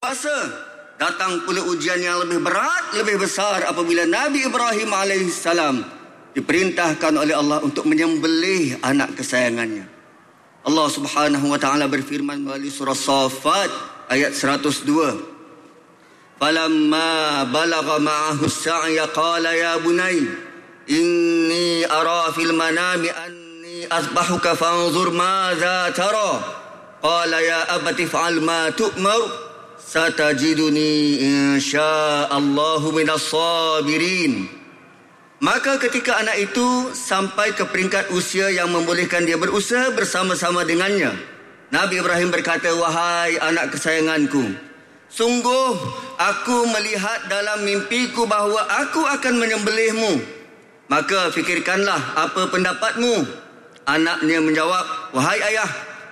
Masa datang pula ujian yang lebih berat, lebih besar apabila Nabi Ibrahim alaihissalam diperintahkan oleh Allah untuk menyembelih anak kesayangannya. Allah Subhanahu wa taala berfirman melalui surah Saffat ayat 102. Falamma balagha ma'ahu as-sa'ya qala ya bunay inni ara fil manami anni asbahuka fanzur madza tara qala ya abati fa'al ma tu'mar satajiduni insyaallahu minas sabirin. Maka ketika anak itu sampai ke peringkat usia yang membolehkan dia berusaha bersama-sama dengannya, Nabi Ibrahim berkata, wahai anak kesayanganku, sungguh aku melihat dalam mimpiku bahawa aku akan menyembelihmu. Maka fikirkanlah apa pendapatmu. Anaknya menjawab, wahai ayah,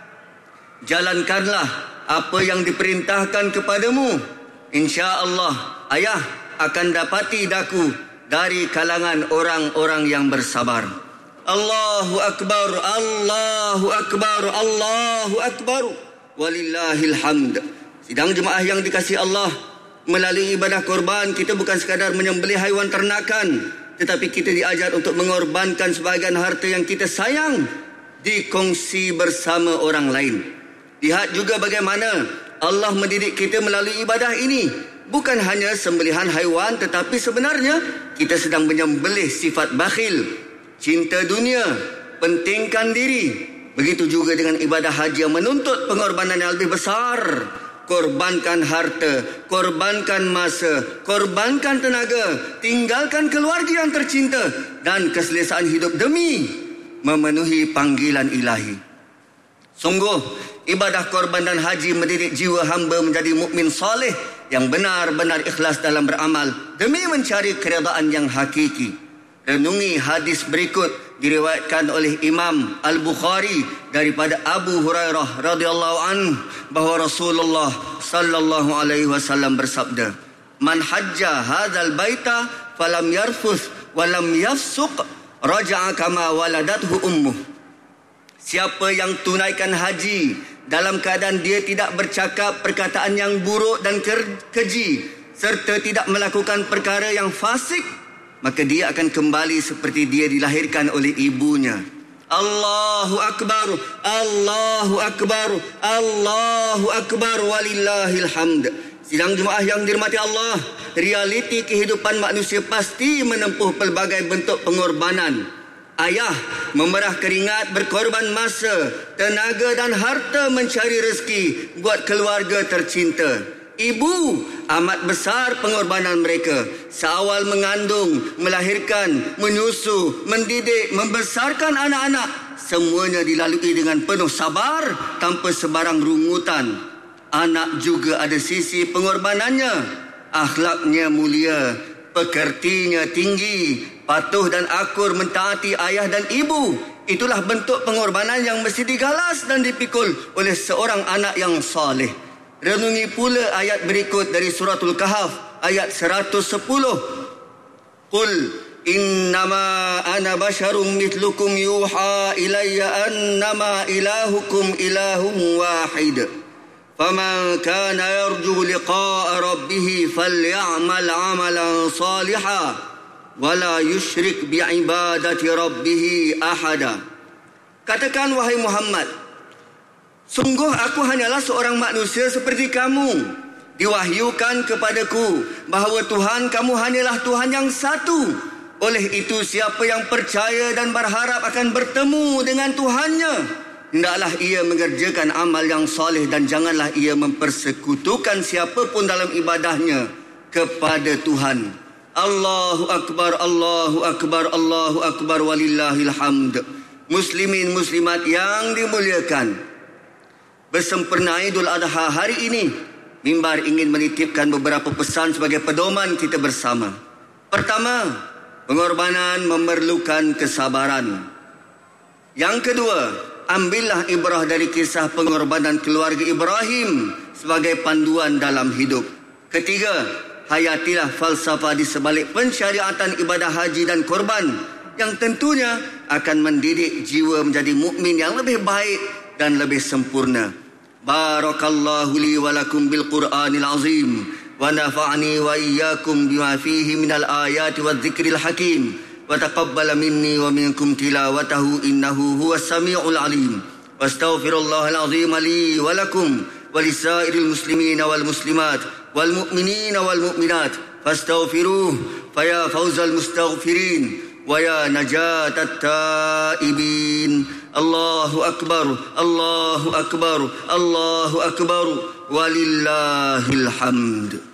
jalankanlah apa yang diperintahkan kepadamu. InsyaAllah ayah akan dapati daku dari kalangan orang-orang yang bersabar. Allahu Akbar, Allahu Akbar, Allahu Akbar, walillahil hamd. Sidang jemaah yang dikasihi Allah, melalui ibadah korban kita bukan sekadar menyembelih haiwan ternakan, tetapi kita diajar untuk mengorbankan sebahagian harta yang kita sayang dikongsi bersama orang lain. Lihat juga bagaimana Allah mendidik kita melalui ibadah ini. Bukan hanya sembelihan haiwan, tetapi sebenarnya kita sedang menyembelih sifat bakhil, cinta dunia, pentingkan diri. Begitu juga dengan ibadah haji yang menuntut pengorbanan yang lebih besar. Korbankan harta, korbankan masa, korbankan tenaga, tinggalkan keluarga yang tercinta dan keselesaan hidup demi memenuhi panggilan ilahi. Sungguh, ibadah korban dan haji mendidik jiwa hamba menjadi mukmin saleh yang benar-benar ikhlas dalam beramal demi mencari keredaan yang hakiki. Renungi hadis berikut diriwayatkan oleh Imam Al-Bukhari daripada Abu Hurairah radhiyallahu anhu bahawa Rasulullah sallallahu alaihi wasallam bersabda, "Man hajja hadzal baita falam yarfuth wa lam yafsuq raja'a kama waladathu ummuh." Siapa yang tunaikan haji dalam keadaan dia tidak bercakap perkataan yang buruk dan keji serta tidak melakukan perkara yang fasik, maka dia akan kembali seperti dia dilahirkan oleh ibunya. Allahu Akbar, Allahu Akbar, Allahu Akbar, walillahil hamd. Sidang jemaah yang dirahmati Allah, realiti kehidupan manusia pasti menempuh pelbagai bentuk pengorbanan. Ayah memerah keringat, berkorban masa, tenaga dan harta mencari rezeki buat keluarga tercinta. Ibu amat besar pengorbanan mereka. Seawal mengandung, melahirkan, menyusu, mendidik, membesarkan anak-anak, semuanya dilalui dengan penuh sabar tanpa sebarang rungutan. Anak juga ada sisi pengorbanannya. Akhlaknya mulia, pekertinya tinggi, patuh dan akur mentaati ayah dan ibu. Itulah bentuk pengorbanan yang mesti digalas dan dipikul oleh seorang anak yang saleh. Renungi pula ayat berikut dari suratul Kahf ayat 110. Qul innama ana basyarum mithlukum yuha ilayya annama ilahukum ilahun wahid. Faman kana yarju liqa'a rabbih falyamal 'amalan salihan wala yusyrik bi'ibadati rabbih ahada. Katakan wahai Muhammad, sungguh aku hanyalah seorang manusia seperti kamu. Diwahyukan kepadaku bahawa Tuhan kamu hanyalah Tuhan yang satu. Oleh itu siapa yang percaya dan berharap akan bertemu dengan Tuhannya, hendaklah ia mengerjakan amal yang soleh dan janganlah ia mempersekutukan siapapun dalam ibadahnya kepada Tuhan. Allahu Akbar, Allahu Akbar, Allahu Akbar, walillahil hamd. Muslimin muslimat yang dimuliakan, bersempena Idul Adha hari ini, mimbar ingin menitipkan beberapa pesan sebagai pedoman kita bersama. Pertama, pengorbanan memerlukan kesabaran. Yang kedua, ambillah ibrah dari kisah pengorbanan keluarga Ibrahim sebagai panduan dalam hidup. Ketiga, hayatilah falsafah di sebalik pensyariatan ibadah haji dan korban yang tentunya akan mendidik jiwa menjadi mukmin yang lebih baik dan lebih sempurna. Barakallahu li wa lakum bil Qur'anil azim wa nafa'ani wa iyyakum bima fihi minal ayati wadh-dhikril hakim wa taqabbala minni wa minkum tilawatahu innahu huwas samiul alim. Wastaghfirullahal azim li wa lakum wa lisairil muslimina wal muslimat wal mu'minina wal mu'minat fastaghfiruhu faya fawzal mustaghfirin wa ya najatat taibin. Allahu akbar, Allahu akbar, Allahu akbar, walillahil hamd.